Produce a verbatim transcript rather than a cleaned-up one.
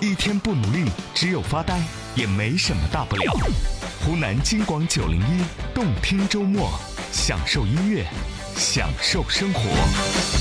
一天不努力，只有发呆，也没什么大不了。湖南金广九零一，动听周末，享受音乐，享受生活。